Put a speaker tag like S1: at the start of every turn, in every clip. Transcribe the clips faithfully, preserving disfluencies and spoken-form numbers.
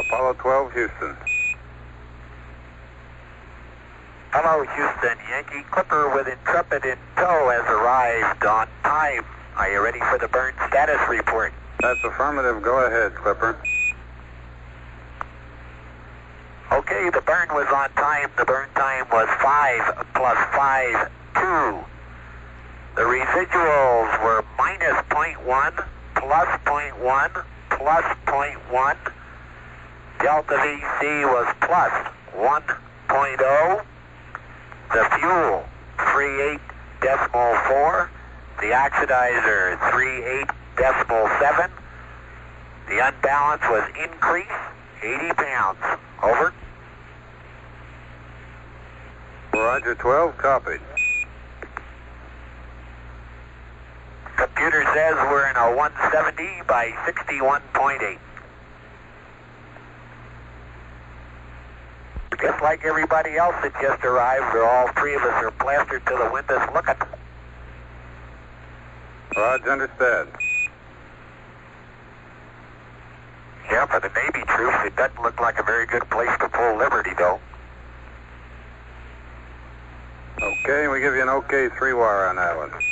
S1: Apollo twelve, Houston.
S2: Hello, Houston. Yankee Clipper with Intrepid in tow has arrived on time. Are you ready for the burn status report?
S1: That's affirmative. Go ahead, Clipper.
S2: Okay, the burn was on time. The burn time was five plus five, two. The residuals were minus zero point one, plus zero point one, plus zero point one. Delta V C was plus one point zero. The fuel, three eight decimal four. The oxidizer, three eight decimal seven. The unbalance was increase, eighty pounds. Over.
S1: Roger, twelve, copied.
S2: Computer says we're in a one seventy by sixty-one point eight. Just like everybody else that just arrived, or all three of us are plastered to the windows looking.
S1: Roger, understood.
S2: Yeah, for the Navy troops, it doesn't look like a very good place to pull Liberty, though.
S1: Okay, we give you an okay three-wire on that one.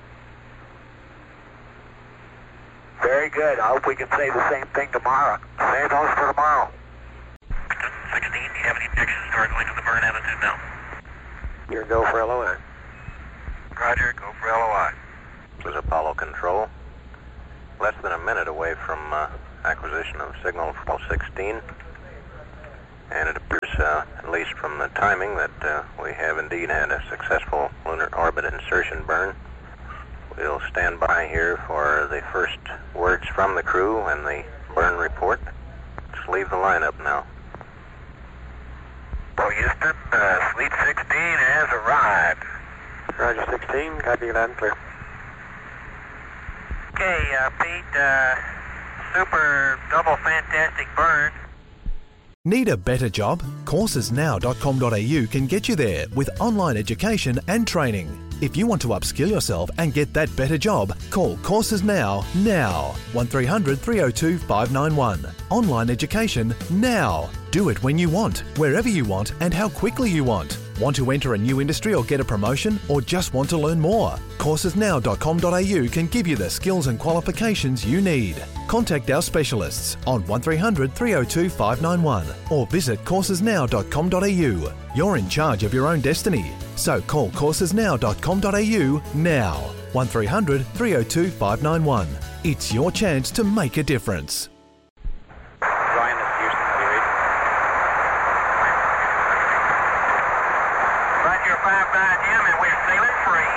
S2: Very good. I hope we can say the same thing tomorrow. Same those for tomorrow. sixteen, do you have any objections to our going to the burn attitude now?
S3: You're go for L O I.
S2: Roger, go for L O I.
S3: This is Apollo Control. Less than a minute away from uh, acquisition of signal from sixteen. And it appears, uh, at least from the timing, that uh, we have indeed had a successful lunar orbit insertion burn. We'll stand by here for the first words from the crew and the burn report. Just leave the lineup now.
S2: Well, Houston, uh, Fleet sixteen has arrived.
S3: Roger, sixteen. Copy, loud and clear.
S2: Okay, uh, Pete, uh, super double fantastic burn.
S4: Need a better job? courses now dot com dot a u can get you there with online education and training. If you want to upskill yourself and get that better job, call Courses Now, now. one three hundred, three oh two, five nine one. Online education now. Do it when you want, wherever you want, and how quickly you want. Want to enter a new industry or get a promotion, or just want to learn more? courses now dot com dot a u can give you the skills and qualifications you need. Contact our specialists on one three hundred, three oh two, five nine one or visit courses now dot com dot a u. You're in charge of your own destiny, so call courses now dot com dot a u now. one three hundred, three oh two, five nine one. It's your chance to make a difference.
S3: Ryan, this is Houston. How do you read?
S2: Roger, five nine Jim, and we're sailing free.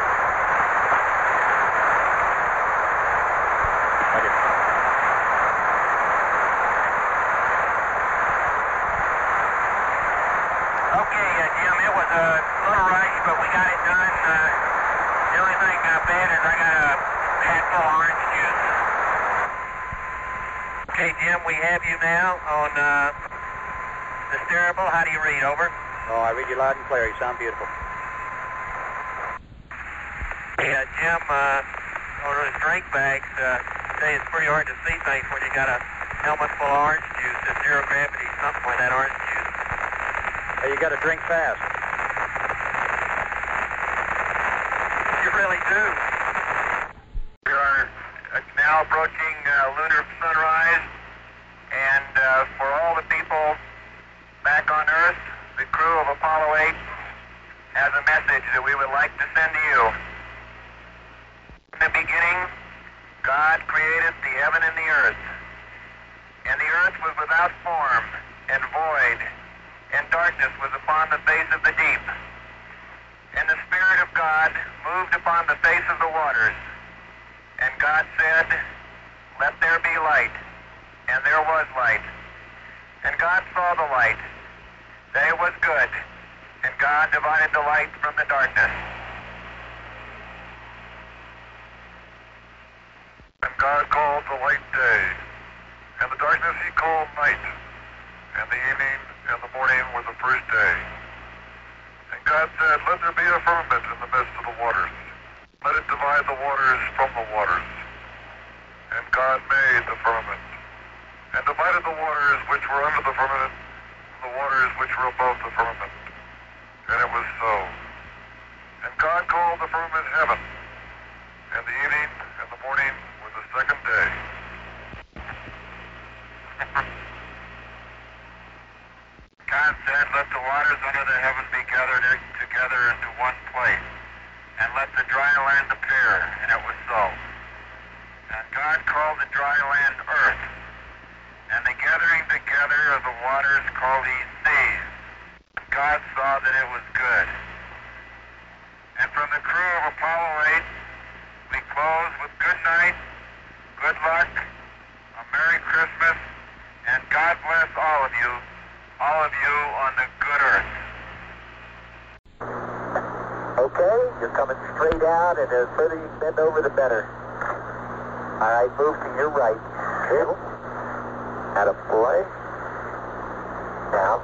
S2: Okay, uh, Jim, it was a little rush, but we got it done. Uh, the only thing uh, bad is I got a handful of orange juice. Okay, Jim, we have you now on uh, the steerable. How do you read? Over.
S3: Oh, I read you loud and clear. You sound beautiful.
S2: Yeah, Jim, uh, on those drink bags, uh, say it's pretty hard to see things when you got a helmet full of orange juice. There's zero gravity, something with that orange juice.
S3: Hey, you got to drink fast.
S2: You really do. We are now approaching uh, lunar sunrise, and uh, for all the people back on Earth, the crew of Apollo eight has a message that we would like to send to you. In the beginning, God created the heaven and the earth, and the earth was without form and void, and darkness was upon the face of the deep. And the Spirit of God moved upon the face of the waters. And God said, "Let there be light." And there was light. And God saw the light, that it was good. And God divided the light from the darkness. And God called the light day, and the darkness he called night. And the evening and the morning were the first day. And God said, "Let there be a firmament in the midst of the waters. Let it divide the waters from the waters." And God made the firmament and divided the waters which were under the firmament from the waters which were above the firmament. And it was so. And God called the firmament heaven, and the evening and the morning were the second day. God said, let the waters under the heaven be gathered together into one place, and let the dry land appear, and it was so. And God called the dry land earth, and the gathering together of the waters called he seas. And God saw that it was good. And from the crew of Apollo eight, we close with good night, good luck, a Merry Christmas, and God bless all of you, all of you on the good earth.
S5: Okay, you're coming straight out, and the further you bend over, the better. All right, move to your right. Cable. Attaboy. Now.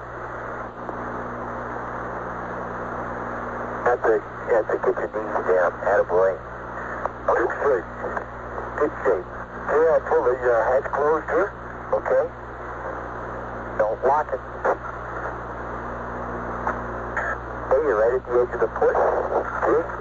S5: That's it. That's it. Get your knees down. Attaboy. Good shape. Good shape. Yeah, I told you your head's closed here. Okay. Don't lock it. Okay, you're right at the edge of the port. Good.